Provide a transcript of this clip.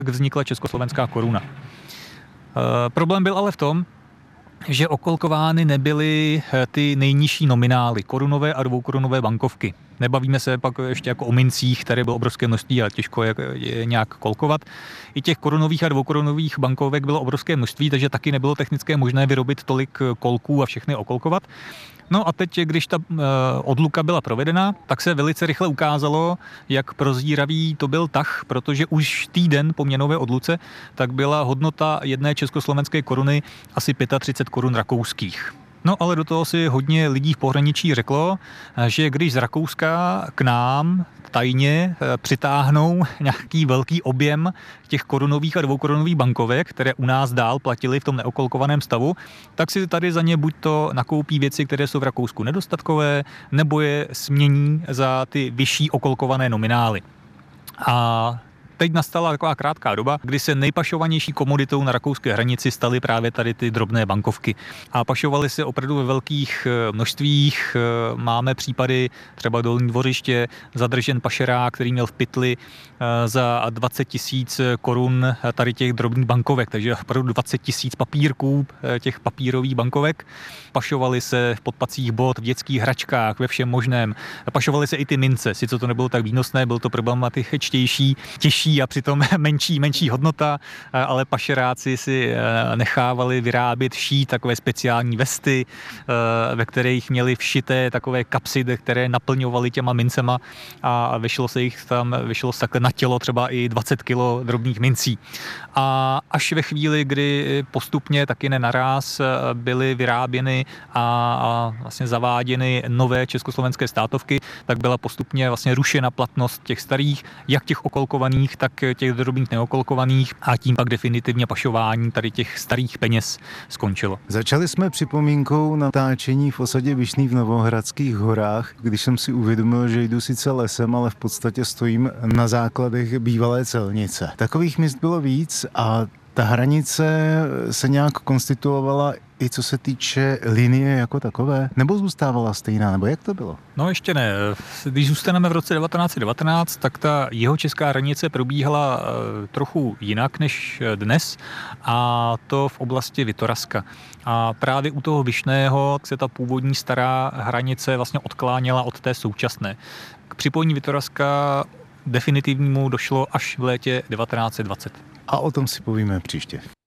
vznikla československá koruna. Problém byl ale v tom, že okolkovány nebyly ty nejnižší nominály, korunové a dvoukorunové bankovky. Nebavíme se pak ještě jako o mincích, které bylo obrovské množství a těžko je nějak kolkovat. I těch korunových a dvoukorunových bankovek bylo obrovské množství, takže taky nebylo technické možné vyrobit tolik kolků a všechny okolkovat. No a teď, když ta odluka byla provedena, tak se velice rychle ukázalo, jak prozíravý to byl tah, protože už týden po měnové odluce tak byla hodnota jedné československé koruny asi 35 korun rakouských. No ale do toho si hodně lidí v pohraničí řeklo, že když z Rakouska k nám tajně přitáhnou nějaký velký objem těch korunových a dvoukorunových bankovek, které u nás dál platily v tom neokolkovaném stavu, tak si tady za ně buď to nakoupí věci, které jsou v Rakousku nedostatkové, nebo je smění za ty vyšší okolkované nominály. A teď nastala taková krátká doba, kdy se nejpašovanější komoditou na rakouské hranici staly právě tady ty drobné bankovky. A pašovaly se opravdu ve velkých množstvích. Máme případy třeba Dolní Dvořiště, zadržen pašerák, který měl v pytli za 20 000 korun tady těch drobných bankovek, takže opravdu 20 000 papírků těch papírových bankovek. Pašovaly se v podpacích bot, v dětských hračkách, ve všem možném. Pašovaly se i ty mince, sice to nebylo tak výnosné, bylo to problematičtější, těžší a přitom menší hodnota, ale pašeráci si nechávali vyrábět, šít takové speciální vesty, ve kterých měli všité takové kapsy, které naplňovaly těma mincema a vyšlo se takhle na tělo třeba i 20 kilo drobných mincí. A až ve chvíli, kdy postupně taky nenaráz byly vyráběny a vlastně zaváděny nové československé státovky, tak byla postupně vlastně rušena platnost těch starých, jak těch okolkovaných, tak těch drobných neokolkovaných a tím pak definitivně pašování tady těch starých peněz skončilo. Začali jsme připomínkou natáčení v osadě Vyšný v Novohradských horách, když jsem si uvědomil, že jdu sice lesem, ale v podstatě stojím na základech bývalé celnice. Takových míst bylo víc a ta hranice se nějak konstituovala i co se týče linie jako takové? Nebo zůstávala stejná? Nebo jak to bylo? No ještě ne. Když zůstaneme v roce 1919, tak ta jihočeská hranice probíhala trochu jinak než dnes a to v oblasti Vitorazka. A právě u toho Vyšného se ta původní stará hranice vlastně odkláněla od té současné. K připojení Vitorazka definitivnímu došlo až v létě 1920. A o tom si povíme příště.